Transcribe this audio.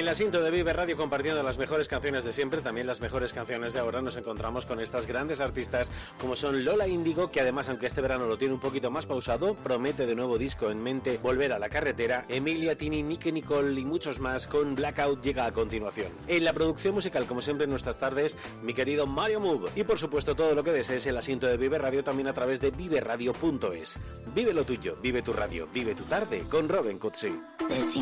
la cinta de Vive Radio, compartiendo las mejores canciones de siempre, también las mejores canciones de ahora, nos encontramos con estas grandes artistas como son Lola Índigo, que además, aunque este verano lo tiene un poquito más pausado, promete de nuevo disco en mente, volver a la carretera. Emilia, Tini, Nicky Nicole y muchos más con Blackout llega a continuación. En la producción musical, como siempre en nuestras tardes, mi querido Mario Move. Y por supuesto todo lo que desees en la cinta de Vive Radio, también a través de viveradio.es. Vive lo tuyo, vive tu radio, vive tu tarde con Robin Cutsi.